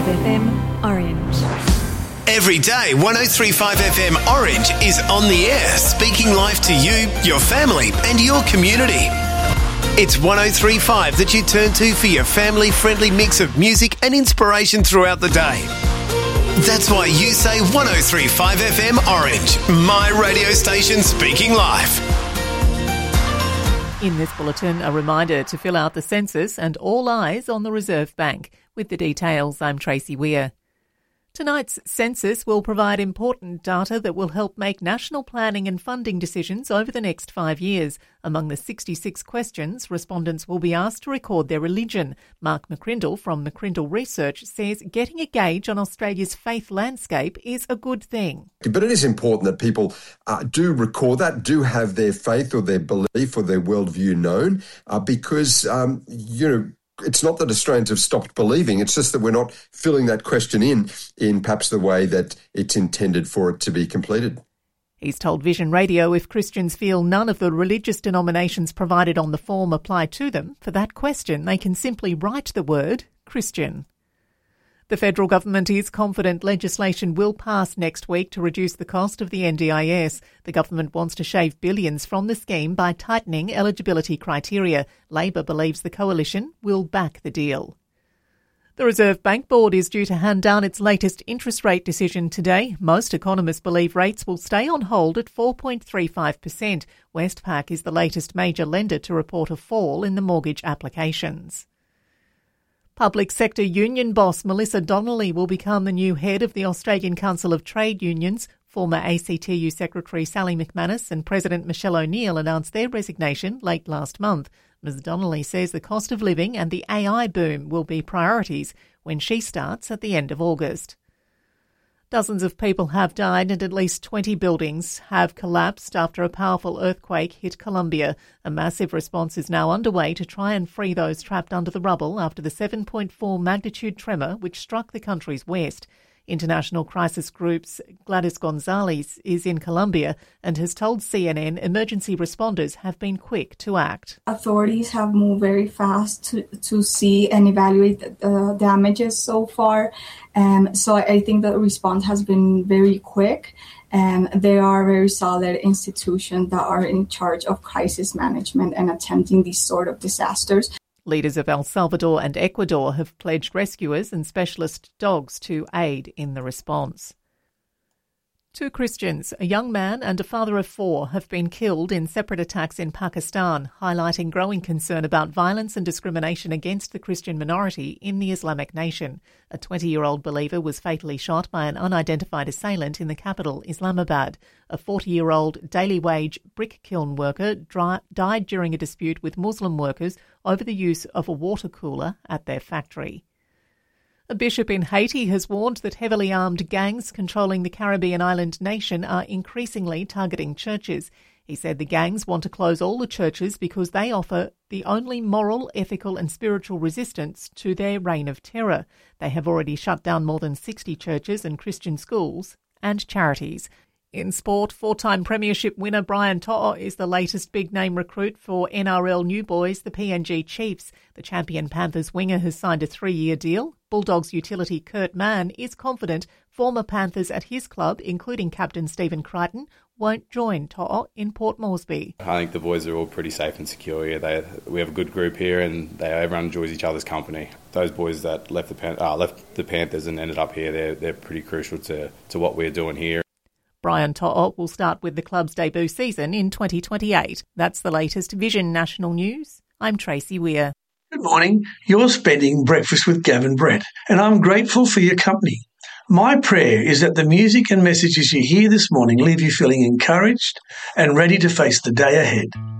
FM Orange. Every day, 103.5 FM Orange is on the air, speaking life to you, your family and your community. It's 103.5 that you turn to for your family-friendly mix of music and inspiration throughout the day. That's why you say 103.5 FM Orange, my radio station speaking life. In this bulletin, a reminder to fill out the census and all eyes on the Reserve Bank. With the details, I'm Tracy Weir. Tonight's census will provide important data that will help make national planning and funding decisions over the next 5 years. Among the 66 questions, respondents will be asked to record their religion. Mark McCrindle from McCrindle Research says getting a gauge on Australia's faith landscape is a good thing. But it is important that people do record that, do have their faith or their belief or their worldview known, because, it's not that Australians have stopped believing, it's just that we're not filling that question in perhaps the way that it's intended for it to be completed. He's told Vision Radio if Christians feel none of the religious denominations provided on the form apply to them, for that question they can simply write the word Christian. The federal government is confident legislation will pass next week to reduce the cost of the NDIS. The government wants to shave billions from the scheme by tightening eligibility criteria. Labor believes the coalition will back the deal. The Reserve Bank Board is due to hand down its latest interest rate decision today. Most economists believe rates will stay on hold at 4.35%. Westpac is the latest major lender to report a fall in the mortgage applications. Public sector union boss Melissa Donnelly will become the new head of the Australian Council of Trade Unions. Former ACTU Secretary Sally McManus and President Michelle O'Neill announced their resignation late last month. Ms Donnelly says the cost of living and the AI boom will be priorities when she starts at the end of August. Dozens of people have died and at least 20 buildings have collapsed after a powerful earthquake hit Colombia. A massive response is now underway to try and free those trapped under the rubble after the 7.4 magnitude tremor which struck the country's west. International crisis group's Gladys Gonzalez is in Colombia and has told CNN emergency responders have been quick to act. Authorities have moved very fast to see and evaluate the damages so far. So I think the response has been very quick. They are very solid institutions that are in charge of crisis management and attempting these sort of disasters. Leaders of El Salvador and Ecuador have pledged rescuers and specialist dogs to aid in the response. 2 Christians, a young man and a father of 4, have been killed in separate attacks in Pakistan, highlighting growing concern about violence and discrimination against the Christian minority in the Islamic nation. A 20-year-old believer was fatally shot by an unidentified assailant in the capital, Islamabad. A 40-year-old daily wage brick kiln worker died during a dispute with Muslim workers over the use of a water cooler at their factory. A bishop in Haiti has warned that heavily armed gangs controlling the Caribbean island nation are increasingly targeting churches. He said the gangs want to close all the churches because they offer the only moral, ethical and spiritual resistance to their reign of terror. They have already shut down more than 60 churches and Christian schools and charities. In sport, 4-time premiership winner Brian To'o is the latest big-name recruit for NRL New Boys, the PNG Chiefs. The champion Panthers winger has signed a 3-year deal. Bulldogs utility Kurt Mann is confident former Panthers at his club, including captain Stephen Crichton, won't join To'o in Port Moresby. I think the boys are all pretty safe and secure here. We have a good group here and everyone enjoys each other's company. Those boys that left the Panthers and ended up here, they're pretty crucial to what we're doing here. Brian To'o will start with the club's debut season in 2028. That's the latest Vision National News. I'm Tracy Weir. Good morning. You're spending breakfast with Gavin Brett, and I'm grateful for your company. My prayer is that the music and messages you hear this morning leave you feeling encouraged and ready to face the day ahead.